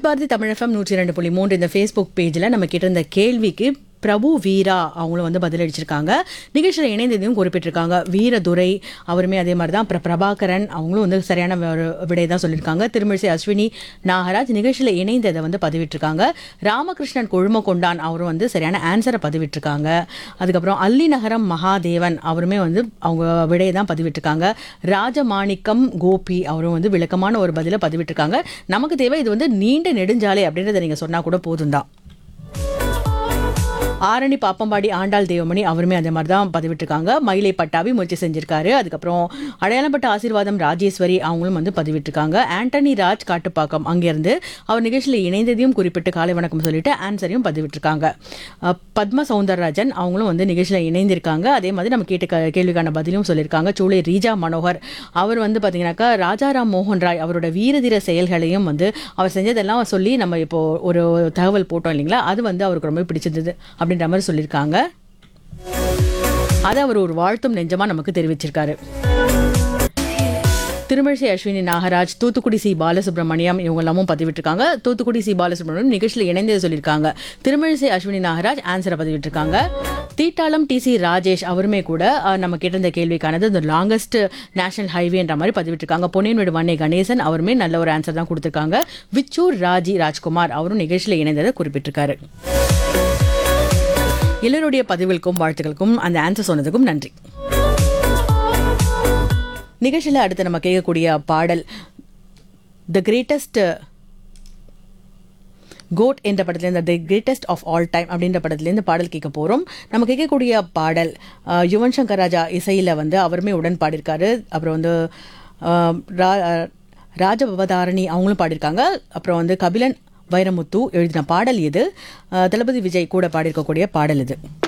Vividh Bharathi Tamil FM 102.3 இந்த Facebook பேஜில் நம்ம கேட்டிருந்த கேள்விக்கு பிரபு வீரா அவங்களும் வந்து பதிலளிச்சிருக்காங்க. நிகழ்ச்சியில் இணைந்ததையும் குறிப்பிட்டிருக்காங்க. வீரதுரை அவருமே அதே மாதிரி தான். பிரபாகரன் அவங்களும் வந்து சரியான விடை தான் சொல்லியிருக்காங்க. திருமிழிசை அஸ்வினி நாகராஜ் நிகழ்ச்சியில் இணைந்ததை வந்து பதிவிட்டிருக்காங்க. ராமகிருஷ்ணன் கொழுமக்கொண்டான் அவரும் வந்து சரியான ஆன்சரை பதிவிட்டிருக்காங்க. அதுக்கப்புறம் அல்லி நகரம் மகாதேவன் அவருமே வந்து அவங்க விடையை தான் பதிவிட்டிருக்காங்க. ராஜமாணிக்கம் கோபி அவரும் வந்து விளக்கமான ஒரு பதிலை பதிவிட்டிருக்காங்க. நமக்கு தேவை இது வந்து நீண்ட நெடுஞ்சாலை அப்படின்றத நீங்கள் சொன்னால் கூட போதும் தான். ஆரணி பாப்பம்பாடி ஆண்டாள் தேவமணி அவருமே அதே மாதிரி தான் பதிவிட்டிருக்காங்க. மயிலை பட்டாவி முயற்சி செஞ்சிருக்காரு. அதுக்கப்புறம் அடையாளப்பட்ட ஆசீர்வாதம் ராஜேஸ்வரி அவங்களும் வந்து பதிவிட்டிருக்காங்க. ஆண்டனி ராஜ் காட்டுப்பாக்கம் அங்கேருந்து அவர் நிகழ்ச்சியில் இணைந்ததையும் குறிப்பிட்டு காலை வணக்கம் சொல்லிட்டு ஆன்சரையும் பதிவிட்டிருக்காங்க. பத்ம சவுந்தரராஜன் அவங்களும் வந்து நிகழ்ச்சியில் இணைந்திருக்காங்க. அதே மாதிரி நம்ம கேட்ட கேள்விக்கான பதிலும் சொல்லியிருக்காங்க. சூளை ரீஜா மனோகர் அவர் வந்து பார்த்தீங்கன்னாக்கா ராஜாராம் மோகன் ராய் அவரோட வீரதீர செயல்களையும் வந்து அவர் செஞ்சதெல்லாம் சொல்லி நம்ம இப்போ ஒரு தகவல் போட்டோம் இல்லைங்களா, அது வந்து அவருக்கு ரொம்ப பிடிச்சிருந்தது அப்படின்ற மாதிரி சொல்லியிருக்காங்க. அதை அவர் ஒரு வாழ்த்தும் நெஞ்சமா நமக்கு தெரிவிச்சிருக்காரு. திருமிழிசை அஸ்வினி நாகராஜ், தூத்துக்குடி சி பாலசுப்ரமணியம் இவங்க எல்லாமும் பதிவிட்டிருக்காங்க. தூத்துக்குடி சி பாலசுப்ரமணியம் நிகழ்ச்சியில் இணைந்ததை சொல்லியிருக்காங்க. திருமிழிசை அஸ்வினி நாகராஜ் ஆன்சரை பதிவிட்டிருக்காங்க. தீட்டாளம் TC ராஜேஷ் அவருமே கூட நம்ம கேட்டிருந்த கேள்விக்கானது இந்த லாங்கஸ்ட் நேஷனல் ஹைவேன்ற மாதிரி பதிவிட்டிருக்காங்க. பொன்னியின் வண்ணை கணேசன் அவருமே நல்ல ஒரு ஆன்சர் தான் கொடுத்திருக்காங்க. விச்சூர் ராஜ்குமார் அவரும் நிகழ்ச்சியில் இணைந்ததை குறிப்பிட்டிருக்காரு. எல்லோருடைய பதிவுகளுக்கும் வாழ்த்துக்களுக்கும் அந்த ஆன்சர் சொன்னதுக்கும் நன்றி. நிகழ்ச்சியில் அடுத்து நம்ம கேட்கக்கூடிய பாடல் த கிரேட்டஸ்ட் கோட் என்ற படத்துலேருந்து the greatest of all time அப்படின்ற படத்துலேருந்து பாடல் கேட்க போகிறோம். நம்ம கேட்கக்கூடிய பாடல் யுவன் சங்கர் ராஜா இசையில் வந்து அவருமே உடன் பாடியிருக்காரு. அப்புறம் வந்து ராஜபவதாரணி அவங்களும் பாடியிருக்காங்க. அப்புறம் வந்து கபிலன் வைரமுத்து எழுதின பாடல் இது. தளபதி விஜய் கூட பாடியிருக்கக்கூடிய பாடல் இது.